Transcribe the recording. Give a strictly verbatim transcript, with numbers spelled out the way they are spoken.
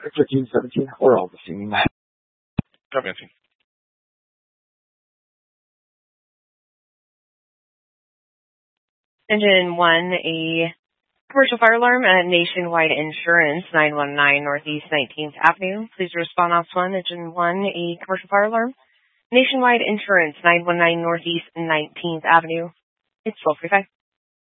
for June seventeenth, or all the same. Commenting. Engine one, a commercial fire alarm at Nationwide Insurance, nine one nine Northeast nineteenth Avenue. Please respond off one. Engine one, a commercial fire alarm. Nationwide Insurance, nine one nine Northeast nineteenth Avenue. It's twelve forty-five.